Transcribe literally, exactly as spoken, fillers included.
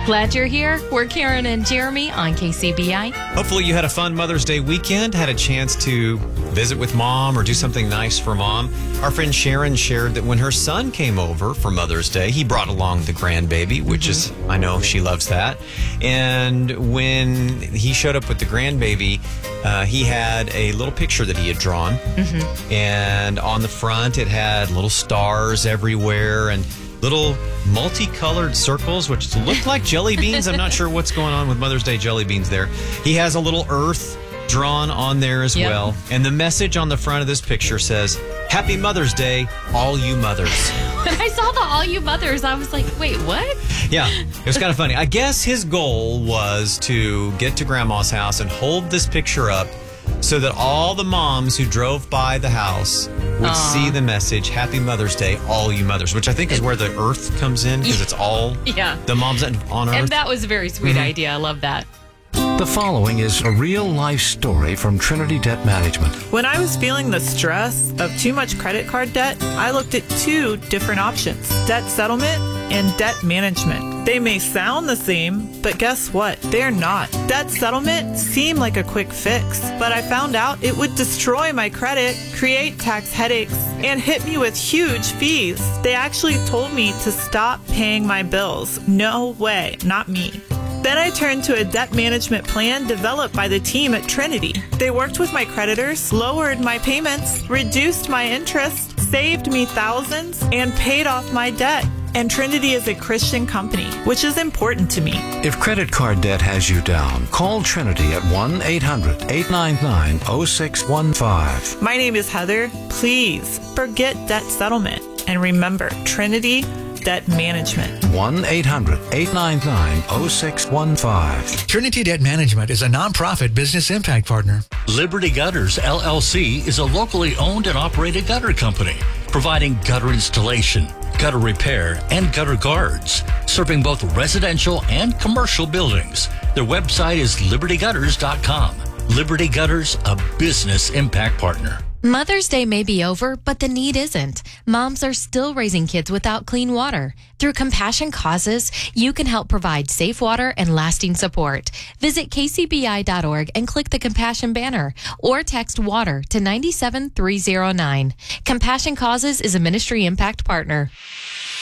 Glad you're here. We're Karen and Jeremy on K C B I. Hopefully you had a fun Mother's Day weekend, had a chance to visit with mom or do something nice for mom. Our friend Sharon shared that when her son came over for Mother's Day, he brought along the grandbaby, which mm-hmm. is, I know she loves that. And when he showed up with the grandbaby, uh, he had a little picture that he had drawn. Mm-hmm. And on the front, it had little stars everywhere and little multicolored circles, which look like jelly beans. I'm not sure what's going on with Mother's Day jelly beans there. He has a little earth drawn on there as yep. well. And the message on the front of this picture says, Happy Mother's Day, all you mothers. When I saw the all you mothers, I was like, wait, what? Yeah, it was kind of funny. I guess his goal was to get to Grandma's house and hold this picture up so that all the moms who drove by the house would Aww. see the message, Happy Mother's Day, all you mothers, which I think is where the earth comes in because it's all yeah. the moms on earth. And that was a very sweet mm-hmm. idea. I love that. The following is a real-life story from Trinity Debt Management. When I was feeling the stress of too much credit card debt, I looked at two different options, debt settlement and debt management. They may sound the same, but guess what? They're not. Debt settlement seemed like a quick fix, but I found out it would destroy my credit, create tax headaches, and hit me with huge fees. They actually told me to stop paying my bills. No way, not me. Then I turned to a debt management plan developed by the team at Trinity. They worked with my creditors, lowered my payments, reduced my interest, saved me thousands, and paid off my debt. And Trinity is a Christian company, which is important to me. If credit card debt has you down, call Trinity at one eight hundred eight nine nine oh six one five. My name is Heather. Please forget debt settlement. And remember, Trinity Debt Management. one eight hundred eight nine nine oh six one five. Trinity Debt Management is a nonprofit business impact partner. Liberty Gutters, L L C, is a locally owned and operated gutter company, providing gutter installation, gutter repair, and gutter guards, serving both residential and commercial buildings. Their website is liberty gutters dot com. Liberty Gutters, a business impact partner. Mother's Day may be over, but the need isn't. Moms are still raising kids without clean water. Through Compassion Causes, you can help provide safe water and lasting support. Visit K C B I dot org and click the Compassion banner or text WATER to nine seven three zero nine. Compassion Causes is a ministry impact partner.